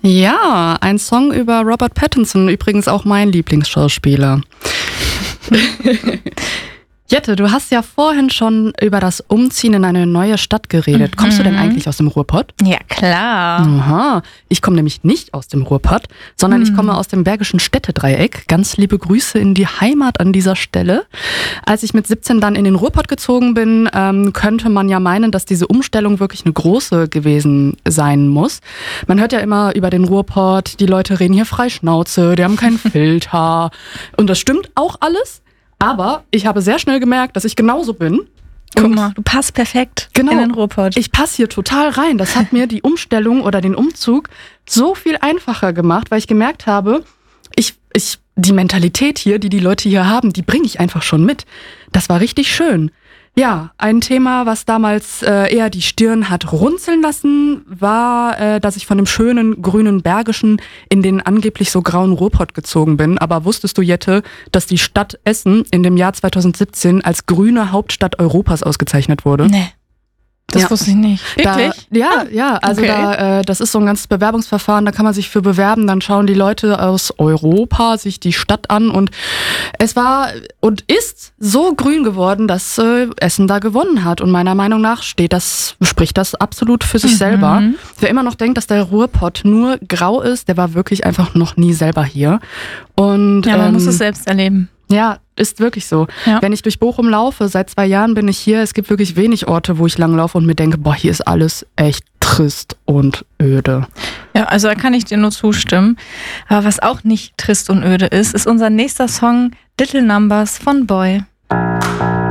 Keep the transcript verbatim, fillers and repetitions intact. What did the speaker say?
Ja, ein Song über Robert Pattinson, übrigens auch mein Lieblingsschauspieler. Jette, du hast ja vorhin schon über das Umziehen in eine neue Stadt geredet. Mhm. Kommst du denn eigentlich aus dem Ruhrpott? Ja, klar. Aha, ich komme nämlich nicht aus dem Ruhrpott, sondern mhm. ich komme aus dem Bergischen Städtedreieck. Ganz liebe Grüße in die Heimat an dieser Stelle. Als ich mit siebzehn dann in den Ruhrpott gezogen bin, ähm, könnte man ja meinen, dass diese Umstellung wirklich eine große gewesen sein muss. Man hört ja immer über den Ruhrpott, die Leute reden hier frei Schnauze, die haben keinen Filter. Und das stimmt auch alles. Aber ich habe sehr schnell gemerkt, dass ich genauso bin. Guck mal, du passt perfekt genau, in den Ruhrpott. Ich passe hier total rein. Das hat mir die Umstellung oder den Umzug so viel einfacher gemacht, weil ich gemerkt habe, ich, ich, die Mentalität hier, die die Leute hier haben, die bringe ich einfach schon mit. Das war richtig schön. Ja, ein Thema, was damals äh, eher die Stirn hat runzeln lassen, war, äh, dass ich von dem schönen grünen Bergischen in den angeblich so grauen Ruhrpott gezogen bin. Aber wusstest du, Jette, dass die Stadt Essen in dem Jahr zweitausendsiebzehn als grüne Hauptstadt Europas ausgezeichnet wurde? Nee. Das ja. wusste ich nicht. Wirklich? Da, ja, ah, ja, also okay. da, äh, das ist so ein ganzes Bewerbungsverfahren, da kann man sich für bewerben, dann schauen die Leute aus Europa sich die Stadt an und es war und ist so grün geworden, dass äh, Essen da gewonnen hat und meiner Meinung nach steht das, spricht das absolut für sich mhm. selber. Wer immer noch denkt, dass der Ruhrpott nur grau ist, der war wirklich einfach noch nie selber hier. Und, ja, man ähm, muss es selbst erleben. Ja, ist wirklich so. Ja. Wenn ich durch Bochum laufe, seit zwei Jahren bin ich hier, es gibt wirklich wenig Orte, wo ich langlaufe und mir denke, boah, hier ist alles echt trist und öde. Ja, also da kann ich dir nur zustimmen. Aber was auch nicht trist und öde ist, ist unser nächster Song Little Numbers von Boy.